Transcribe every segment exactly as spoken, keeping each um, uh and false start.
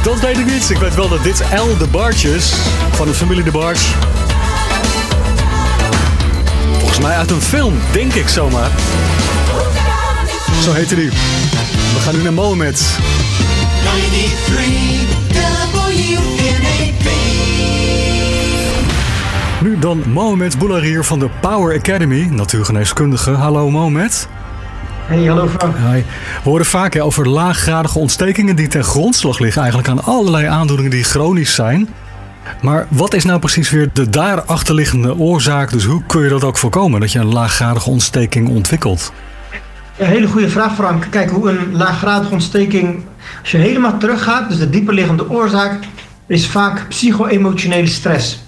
Dat weet ik niet. Ik weet wel dat dit L de Barge is, van de familie de Barge. Volgens mij uit een film, denk ik zomaar. Zo heette die. We gaan nu naar Mohamed. Nu dan Mohamed Boularier van de Power Academy, natuurgeneeskundige. Hallo Mohamed. Hey, hallo Frank. Hi. We horen vaak hè, over laaggradige ontstekingen die ten grondslag liggen eigenlijk aan allerlei aandoeningen die chronisch zijn. Maar wat is nou precies weer de daarachterliggende oorzaak? Dus hoe kun je dat ook voorkomen, dat je een laaggradige ontsteking ontwikkelt? Ja, hele goede vraag Frank. Kijk, hoe een laaggradige ontsteking, als je helemaal teruggaat, dus de dieperliggende oorzaak, is vaak psycho-emotionele stress.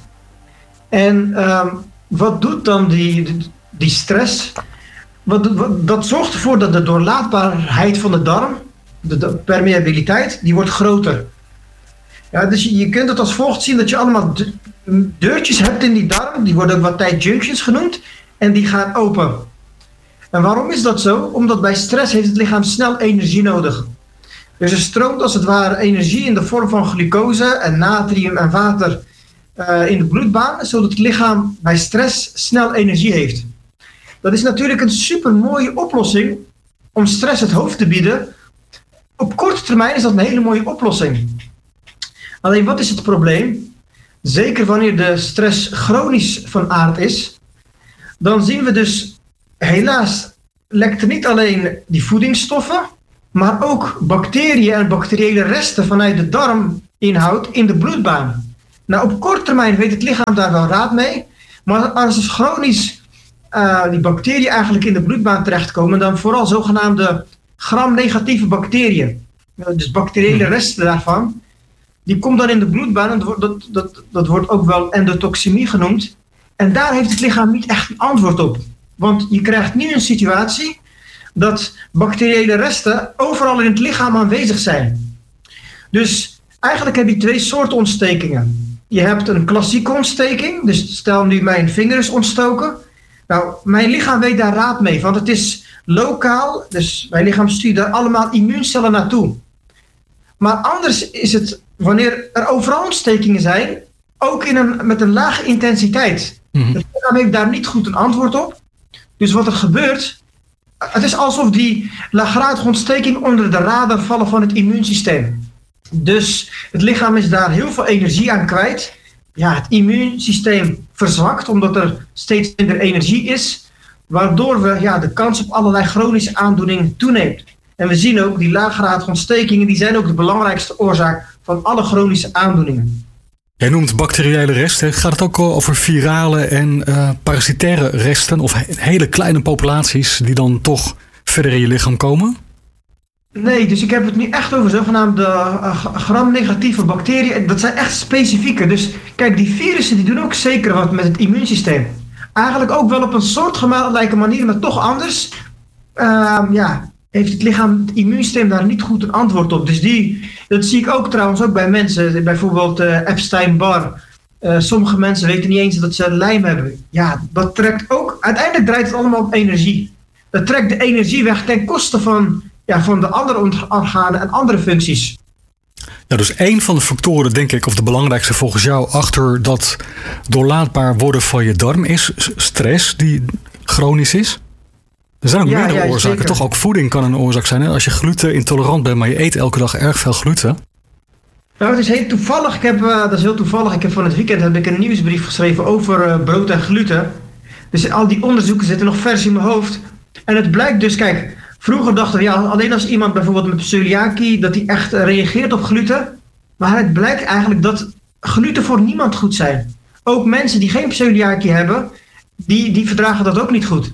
En uh, wat doet dan die, die stress? Wat, wat, dat zorgt ervoor dat de doorlaatbaarheid van de darm, de, de permeabiliteit, die wordt groter. Ja, dus je, je kunt het als volgt zien dat je allemaal de, deurtjes hebt in die darm, die worden ook wat tijd junctions genoemd, en die gaan open. En waarom is dat zo? Omdat bij stress heeft het lichaam snel energie nodig. Dus er stroomt als het ware energie in de vorm van glucose en natrium en water uh, in de bloedbaan, zodat het lichaam bij stress snel energie heeft. Dat is natuurlijk een super mooie oplossing om stress het hoofd te bieden. Op korte termijn is dat een hele mooie oplossing. Alleen wat is het probleem? Zeker wanneer de stress chronisch van aard is, dan zien we dus helaas lekt er niet alleen die voedingsstoffen, maar ook bacteriën en bacteriële resten vanuit de darminhoud in de bloedbaan. Nou, op korte termijn weet het lichaam daar wel raad mee, maar als het chronisch Uh, die bacteriën eigenlijk in de bloedbaan terechtkomen, dan vooral zogenaamde gram-negatieve bacteriën. Uh, dus bacteriële resten daarvan, die komt dan in de bloedbaan en dat, dat, dat, dat wordt ook wel endotoxemie genoemd. En daar heeft het lichaam niet echt een antwoord op. Want je krijgt nu een situatie dat bacteriële resten overal in het lichaam aanwezig zijn. Dus eigenlijk heb je twee soorten ontstekingen. Je hebt een klassieke ontsteking, dus stel nu mijn vinger is ontstoken. Nou, mijn lichaam weet daar raad mee, want het is lokaal, dus mijn lichaam stuurt daar allemaal immuuncellen naartoe. Maar anders is het, wanneer er overal ontstekingen zijn, ook in een, met een lage intensiteit. Mm-hmm. Het lichaam heeft daar niet goed een antwoord op. Dus wat er gebeurt, het is alsof die laaggradige ontsteking onder de radar vallen van het immuunsysteem. Dus het lichaam is daar heel veel energie aan kwijt. Ja, het immuunsysteem verzwakt omdat er steeds minder energie is, waardoor we ja, de kans op allerlei chronische aandoeningen toeneemt. En we zien ook die laaggradige ontstekingen, die zijn ook de belangrijkste oorzaak van alle chronische aandoeningen. Jij noemt bacteriële resten. Gaat het ook over virale en uh, parasitaire resten of he- hele kleine populaties die dan toch verder in je lichaam komen? Nee, dus ik heb het nu echt over zogenaamde uh, gram-negatieve bacteriën. Dat zijn echt specifieke. Dus kijk, die virussen die doen ook zeker wat met het immuunsysteem. Eigenlijk ook wel op een soortgelijke manier, maar toch anders. Uh, ja, heeft het lichaam, het immuunsysteem daar niet goed een antwoord op. Dus die, dat zie ik ook trouwens ook bij mensen. Bijvoorbeeld uh, Epstein-Barr. Uh, sommige mensen weten niet eens dat ze lijm hebben. Ja, dat trekt ook. Uiteindelijk draait het allemaal op energie. Dat trekt de energie weg ten koste van... Ja, van de andere organen en andere functies. Ja, dus één van de factoren, denk ik, of de belangrijkste volgens jou, achter dat doorlaatbaar worden van je darm is stress die chronisch is. Er zijn ook ja, meerdere ja, oorzaken. Zeker. Toch ook voeding kan een oorzaak zijn. Hè? Als je gluten intolerant bent, maar je eet elke dag erg veel gluten. Nou, het is heel toevallig. Ik heb, uh, dat is heel toevallig. Ik heb van het weekend heb ik een nieuwsbrief geschreven over uh, brood en gluten. Dus al die onderzoeken zitten nog vers in mijn hoofd. En het blijkt dus, kijk... Vroeger dachten we, ja, alleen als iemand bijvoorbeeld met celiakie, dat hij echt reageert op gluten. Maar het blijkt eigenlijk dat gluten voor niemand goed zijn. Ook mensen die geen celiakie hebben, die, die verdragen dat ook niet goed.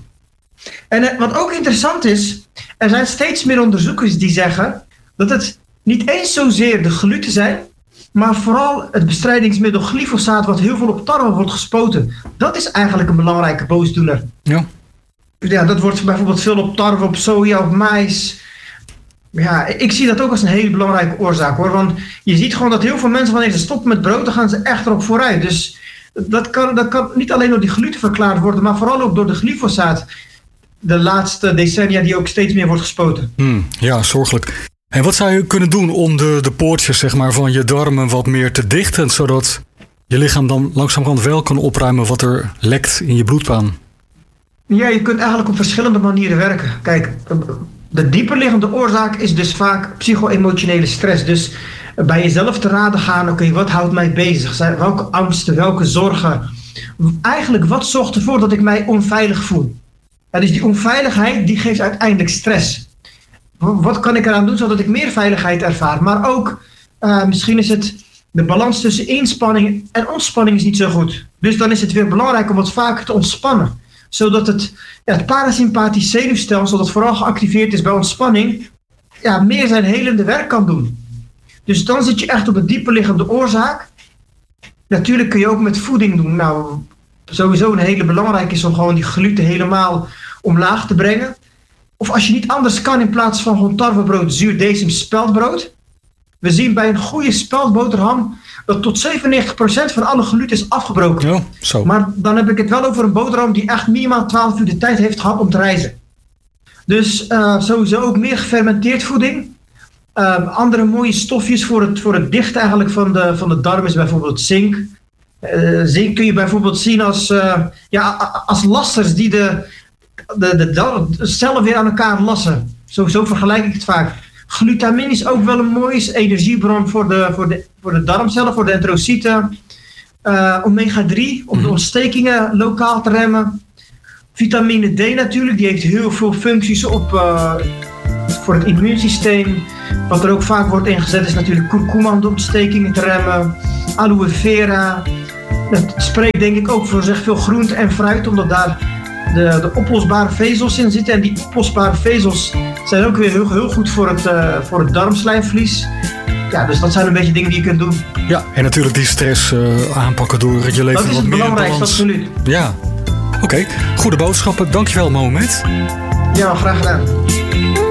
En wat ook interessant is, er zijn steeds meer onderzoekers die zeggen dat het niet eens zozeer de gluten zijn, maar vooral het bestrijdingsmiddel glyfosaat wat heel veel op tarwe wordt gespoten. Dat is eigenlijk een belangrijke boosdoener. Ja. Ja, dat wordt bijvoorbeeld veel op tarwe, op soja, op maïs. Ja, ik zie dat ook als een hele belangrijke oorzaak hoor. Want je ziet gewoon dat heel veel mensen wanneer ze stoppen met brood, dan gaan ze echt erop vooruit. Dus dat kan, dat kan niet alleen door die gluten verklaard worden, maar vooral ook door de glyfosaat. De laatste decennia die ook steeds meer wordt gespoten. Hmm, ja, zorgelijk. En wat zou je kunnen doen om de, de poortjes zeg maar, van je darmen wat meer te dichten, zodat je lichaam dan langzamerhand wel kan opruimen wat er lekt in je bloedbaan? Ja, je kunt eigenlijk op verschillende manieren werken. Kijk, de dieperliggende oorzaak is dus vaak psycho-emotionele stress. Dus bij jezelf te raden gaan, oké, okay, wat houdt mij bezig? Welke angsten, welke zorgen? Eigenlijk, wat zorgt ervoor dat ik mij onveilig voel? Ja, dus die onveiligheid, die geeft uiteindelijk stress. Wat kan ik eraan doen zodat ik meer veiligheid ervaar? Maar ook, uh, misschien is het de balans tussen inspanning en ontspanning is niet zo goed. Dus dan is het weer belangrijk om wat vaker te ontspannen. Zodat het, ja, het parasympathisch zenuwstelsel, dat vooral geactiveerd is bij ontspanning, ja, meer zijn helende werk kan doen. Dus dan zit je echt op de dieperliggende oorzaak. Natuurlijk kun je ook met voeding doen. Nou, sowieso een hele belangrijke is om gewoon die gluten helemaal omlaag te brengen. Of als je niet anders kan, in plaats van gewoon tarwebrood, zuurdesem, speldbrood. We zien bij een goede speldboterham dat tot zevenennegentig procent van alle gluten is afgebroken. Ja, zo. Maar dan heb ik het wel over een boterham die echt minimaal twaalf uur de tijd heeft gehad om te rijzen. Dus uh, sowieso ook meer gefermenteerd voeding. Uh, andere mooie stofjes voor het, voor het dichten eigenlijk van de, van de darm is bijvoorbeeld zink. Uh, zink kun je bijvoorbeeld zien als, uh, ja, als lasters die de, de, de, de cellen weer aan elkaar lassen. Zo, zo vergelijk ik het vaak. Glutamine is ook wel een mooie energiebron voor de, voor de, voor de darmcellen, voor de enterocyten. Uh, omega drie om de ontstekingen lokaal te remmen. Vitamine D natuurlijk, die heeft heel veel functies op, uh, voor het immuunsysteem. Wat er ook vaak wordt ingezet is natuurlijk kurkuma om de ontstekingen te remmen. Aloe vera. Dat spreekt denk ik ook voor zich veel groente en fruit, omdat daar de, de oplosbare vezels in zitten. En die oplosbare vezels zijn ook weer heel, heel goed voor het, uh, voor het darmslijmvlies. Ja, dus dat zijn een beetje dingen die je kunt doen. Ja, en natuurlijk die stress uh, aanpakken door je leven wat meer Dat is het belangrijkste, absoluut. Ja, oké. Okay. Goede boodschappen. Dankjewel, Mohamed. Ja, graag gedaan.